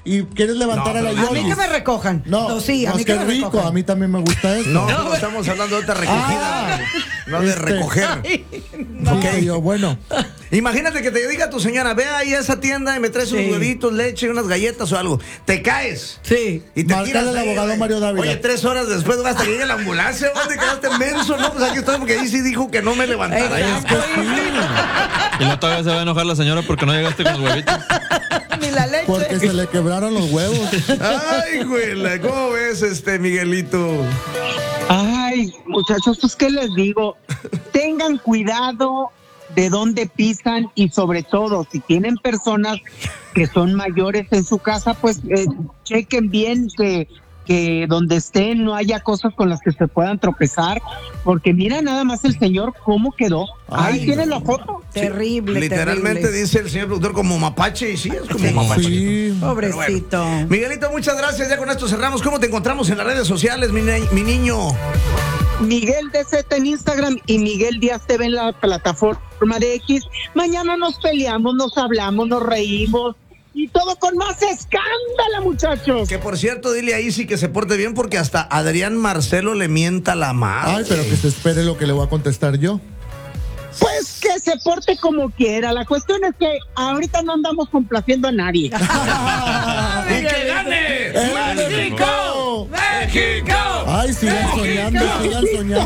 y quieres levantar a la A Yolis. mí que me recojan. No, sí, a no, mí es que que me rico, recojan. a mí también me gusta eso. No, estamos hablando de otra recogida, no de recoger. Ok, yo, bueno. Imagínate que te diga tu señora, ve ahí a esa tienda y me traes unos Sí. huevitos, leche, unas galletas o algo. Te caes. Sí. Y te Márcale tiras al ahí, abogado güey. Mario Dávila. Oye, 3 horas después hasta que llegue la ambulancia, ¿dónde quedaste menso? No, pues aquí estoy porque ahí sí dijo que no me levantara. Exacto. Y no todavía se va a enojar la señora porque no llegaste con los huevitos. Ni la leche. Porque se le quebraron los huevos. Ay, güey, ¿cómo ves, Miguelito? Ay, muchachos, pues qué les digo, tengan cuidado de dónde pisan y sobre todo si tienen personas que son mayores en su casa, pues chequen bien que donde estén no haya cosas con las que se puedan tropezar, porque mira nada más el señor cómo quedó. Ahí Ay, tienen la foto. Terrible, Literalmente terrible. dice el señor productor como mapache y sí, es como mapache. Sí. Pobrecito. Miguelito, muchas gracias. Ya con esto cerramos. ¿Cómo te encontramos en las redes sociales, mi niño? Miguel DZ en Instagram y Miguel Díaz TV en la plataforma de X. Mañana nos peleamos, nos hablamos, nos reímos y todo con más escándalo, muchachos. Que por cierto, dile ahí sí que se porte bien porque hasta Adrián Marcelo le mienta la madre. Ay, pero que se espere lo que le voy a contestar yo. Pues que se porte como quiera. La cuestión es que ahorita no andamos complaciendo a nadie. ¡Y que gane! ¡México! ¡México! Ay, sigan soñando, sigan soñando.